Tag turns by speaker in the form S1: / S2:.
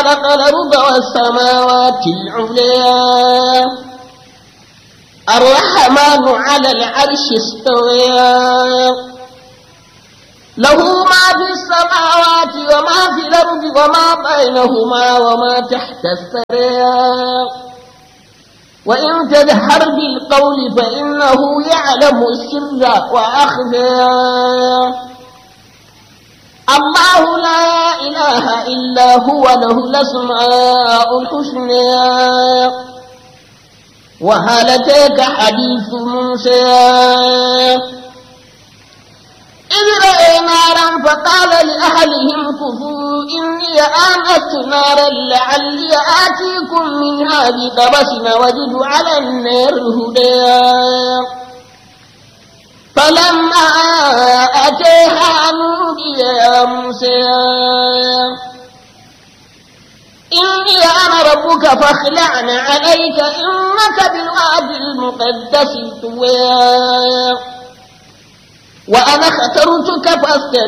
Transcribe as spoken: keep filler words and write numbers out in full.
S1: خلق الأرض والسماوات العليا الرحمن على العرش استوى له ما في السماوات وما في الأرض وما بينهما وما تحت الثريا وإن تجهر بالقول فإنه يعلم السر وأخفى الله لا إله إلا هو له الأسماء الحسنى وهل أتاك حديث موسى إذ رأى نارا فقال لأهلهم كفوا إني آنست نارا لعلي آتيكم منها بقبس وجد على النار هدى فلما أتيها نودي يا موسى إني أنا ربك فاخلعن عليك إنك بالوادي المقدس طوى وأنا اخترتك فاستمع